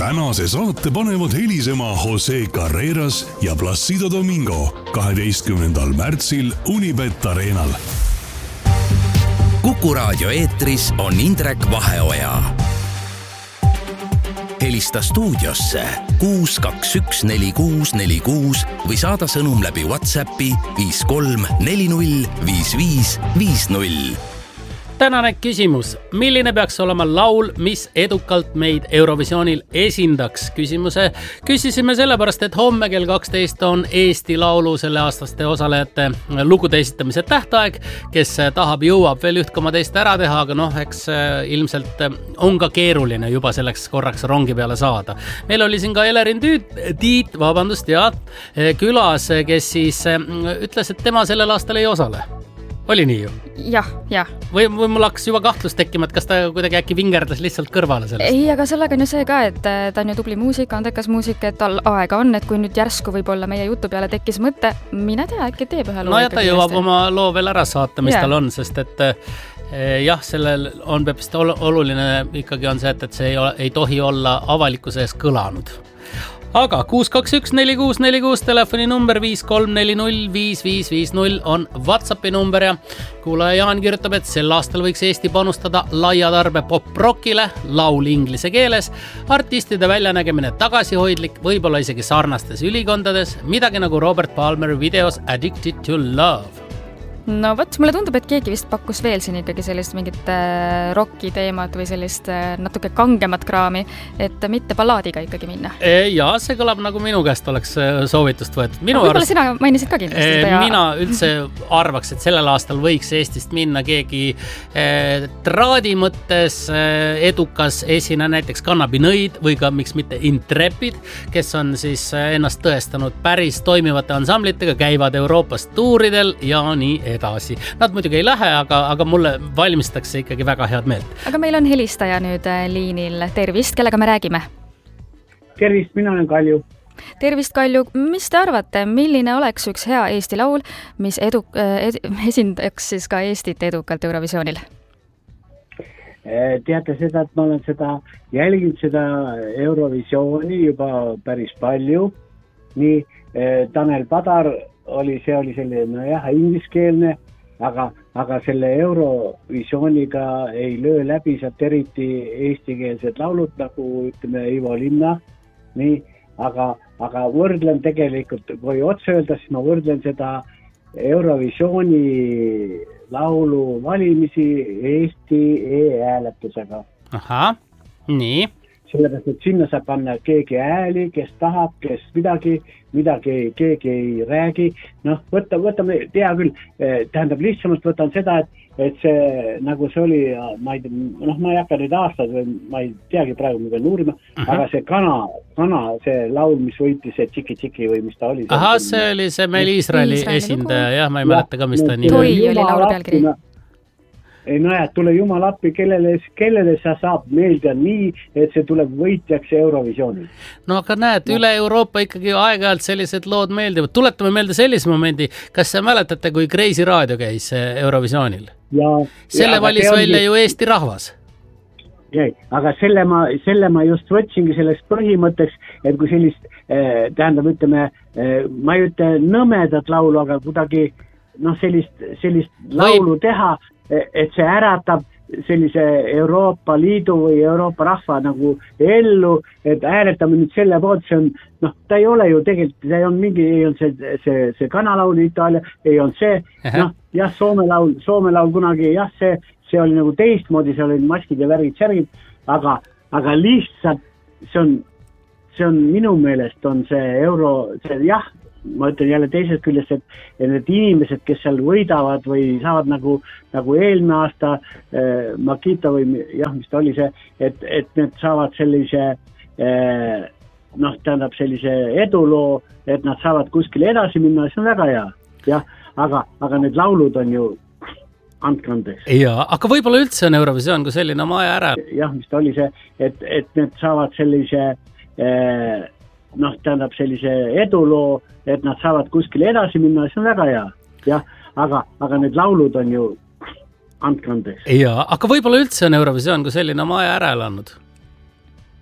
tänase saate panevad helisema Jose Carreras ja Placido Domingo 12. märtsil Unibet Arenal. Kuku raadio eetris on Indrek Vaheoja. Helista stuudiosse 6214646 või saada sõnum läbi WhatsAppi 53405550. Tänane küsimus. Milline peaks olema laul, mis edukalt meid Eurovisioonil esindaks? Küsisime sellepärast, et homme kell 12 on Eesti Laulu selle aastaste osalejate lugude esitamise tähtaeg. Kes tahab, jõuab veel 1,2 ära teha, aga eks ilmselt on ka keeruline juba selleks korraks rongi peale saada. Meil oli siin ka Elerin Tiit, külas, kes siis ütles, et tema sellel aastal ei osale. Oli nii ju? Jah. Või mul hakkas juba kahtlus tekkima, et kas ta kuidagi äkki vingerdas lihtsalt kõrvale sellest? Ei, aga sellega on ju see ka, et ta on ju tubli muusika, andekas muusika, et tal aega on, et kui nüüd järsku võib-olla meie jutu peale tekkis mõte, mine tea, äkki teeb ühe loo. No ja ta jõuab oma loo veel ära saata, mis tal on, sest et sellel on peabist oluline ikkagi on see, et see ei tohi olla avalikkuse ees kõlanud. Aga 6214646 telefoni number 53405550 on WhatsAppi number ja kuulaja Jaan kirjutab, et sel aastal võiks Eesti panustada laia tarbe pop-rockile, laul inglise keeles, artistide väljanägemine tagasihoidlik, võib-olla isegi sarnastes ülikondades, midagi nagu Robert Palmer videos Addicted to Love. No vot, mulle tundub, et keegi vist pakkus veel siin ikkagi sellist mingit rocki teemat või sellist natuke kangemat kraami, et mitte ballaadiga ikkagi minna. Ja see kõlab nagu minu käest oleks soovitust võetud. Võib-olla sina mainisid ka kindlasti. Mina üldse arvaks, et sellel aastal võiks Eestist minna keegi traadi mõttes edukas esine, näiteks Kannabinõid või ka miks mitte Intrepid, kes on siis ennast tõestanud päris toimivate ansamblitega, käivad Euroopas tuuridel ja nii edasi. Nad muidugi ei lähe, aga mulle valmistatakse ikkagi väga head meelt. Aga meil on helistaja nüüd liinil. Tervist, kellega me räägime? Tervist, mina olen Kalju. Tervist, Kalju. Mis te arvate, milline oleks üks hea Eesti laul, mis esindaks siis ka Eestit edukalt Eurovisioonil? Teate seda, et ma olen jälginud seda Eurovisiooni juba päris palju. Nii Tanel Padar oli selline, ingliskeelne, aga selle Eurovisiooniga ei löö läbi sealt eriti eestikeelsed laulud, nagu ütleme Ivo Linna. Nii, aga võrdlen tegelikult, kui otse öelda, siis ma võrdlen seda Eurovisiooni laulu valimisi Eesti e-hääletusega. Aha, nii. Sellepärast, et sinna saab panna keegi ääli, kes tahab, kes midagi keegi ei räägi. Võtame, tea küll, tähendab lihtsamalt võtan seda, et see, nagu see oli, ma ei hakka nüüd aastad või ma ei teagi praegu, mida uurima, aga see kana, see laul, mis võitis, see tšiki-tšiki või mis ta oli. Aha, see oli see meil Iisraeli esindaja, jah, ma ei mäleta ka, mis ta nii. Toi oli laulu pealkiri. Tule jumal appi, kellele sa saab meeldida nii, et see tuleb võitjaks Eurovisioonil. No aga näed, üle Euroopa ikkagi aeg-ajalt sellised lood meeldivad. Tuletame meelde sellise momendi, kas sa mäletate, kui Kreisi raadio käis Eurovisioonil? Selle valis välja ju Eesti rahvas. Aga selle ma just võtsingi selleks põhimõtteks, et kui sellist, tähendab, ütleme, ma ei ütle nõmedat laulu, aga kuidagi sellist laulu teha, et see äratab sellise Euroopa Liidu või Euroopa rahva nagu ellu, et hääletame nüüd selle poolt, see on, ta ei ole ju tegelikult, see on mingi, ei on see kanalaul Itaalia, ei on see, jah, Soome laul kunagi, jah, see oli nagu teistmoodi, see oli maskid ja värgid, aga lihtsalt see on minu meelest on see jah, ma ütlen jälle teisest küljest, et need inimesed, kes seal võidavad või saavad nagu eelmine aasta Makita või jah, mis ta oli see, et need saavad sellise tähendab sellise eduloo, et nad saavad kuskile edasi minna, see on väga hea. Jah, aga need laulud on ju andke andeks. Jaa, aga võib-olla üldse on Eurovisioon kui selline oma aja ära. Jah, mis ta oli see, et need saavad sellise tähendab sellise eduloo, et nad saavad kuskile edasi minna, see on väga hea. Jah, aga need laulud on ju andke andeks. Jaa, aga võib-olla üldse on Eurovisioon kui selline oma aja ära elanud.